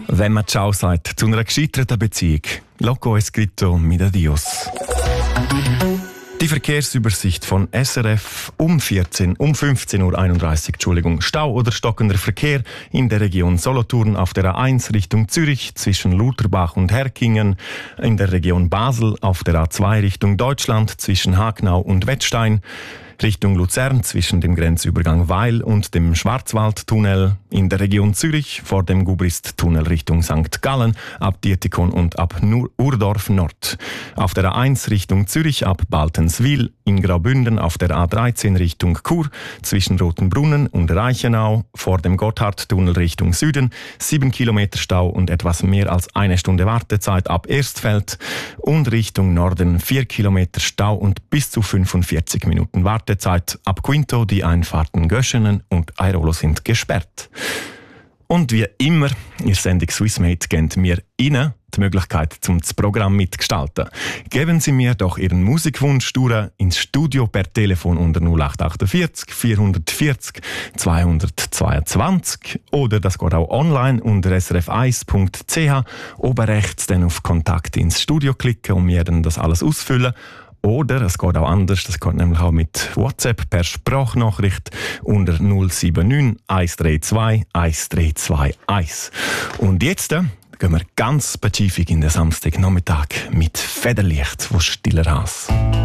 Wenn man Ciao sagt zu einer gescheiterten Beziehung, Loco escrito mit Adios. Die Verkehrsübersicht von SRF um 15.31 Uhr. Stau oder stockender Verkehr in der Region Solothurn auf der A1 Richtung Zürich zwischen Lutherbach und Herkingen, in der Region Basel auf der A2 Richtung Deutschland zwischen Hagnau und Wettstein, Richtung Luzern zwischen dem Grenzübergang Weil und dem Schwarzwaldtunnel, in der Region Zürich vor dem Gubrist-Tunnel Richtung St. Gallen, ab Dietikon und ab Urdorf Nord. Auf der A1 Richtung Zürich ab Baltenswil, in Graubünden auf der A13 Richtung Chur, zwischen Rotenbrunnen und Reichenau, vor dem Gotthardtunnel Richtung Süden, 7 Kilometer Stau und etwas mehr als eine Stunde Wartezeit ab Erstfeld und Richtung Norden 4 Kilometer Stau und bis zu 45 Minuten Wartezeit ab Quinto. Die Einfahrten Göschenen und Airolo sind gesperrt. Und wie immer, in der Sendung Swissmate geben wir Ihnen die Möglichkeit, das Programm mitgestalten. Geben Sie mir doch Ihren Musikwunsch durch ins Studio per Telefon unter 0848 440 222 oder das geht auch online unter srf1.ch. Oben rechts dann auf Kontakt ins Studio klicken und mir dann das alles ausfüllen. Oder es geht auch anders, das geht nämlich auch mit WhatsApp per Sprachnachricht unter 079 132 1321. Und jetzt gehen wir ganz spezifisch in den Samstagnachmittag mit Federlicht von Stiller Haas.